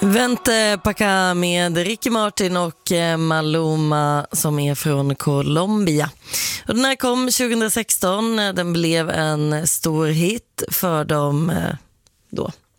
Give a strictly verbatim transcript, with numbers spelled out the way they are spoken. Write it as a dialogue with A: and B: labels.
A: Vente Paca med Ricky Martin och Maluma som är från Colombia. Och den här kom tjugohundrasexton, den blev en stor hit för dem då.